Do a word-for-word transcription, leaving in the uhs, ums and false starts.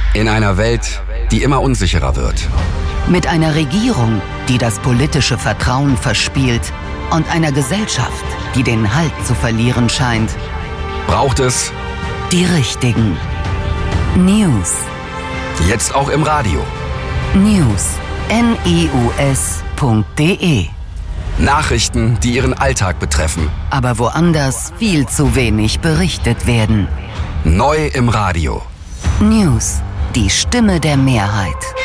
In einer Welt, die immer unsicherer wird. Mit einer Regierung, die das politische Vertrauen verspielt und einer Gesellschaft, die den Halt zu verlieren scheint, braucht es die richtigen News. Jetzt auch im Radio. News. N E U S punkt D E. Nachrichten, die Ihren Alltag betreffen. Aber woanders viel zu wenig berichtet werden. Neu im Radio. News. Die Stimme der Mehrheit.